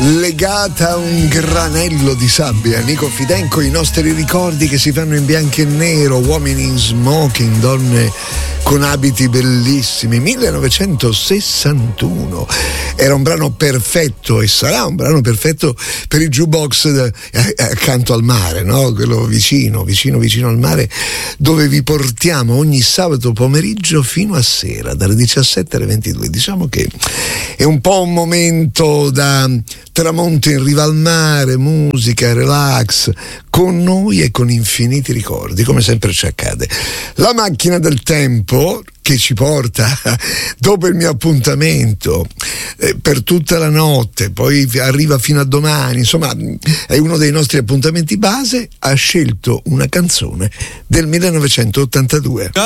legata a un granello di sabbia. Nico Fidenco, i nostri ricordi che si fanno in bianco e nero, uomini in smoking, donne con abiti bellissimi. 1961 era un brano perfetto e sarà un brano perfetto per il jukebox accanto al mare, no? Quello vicino al mare, dove vi portiamo ogni sabato pomeriggio fino a sera, dalle 17 alle 22. Diciamo che è un po' un momento da tramonto in riva al mare, musica, relax, con noi e con infiniti ricordi, come sempre ci accade. La macchina del tempo che ci porta dopo il mio appuntamento per tutta la notte, poi arriva fino a domani, insomma è uno dei nostri appuntamenti base, ha scelto una canzone del 1982.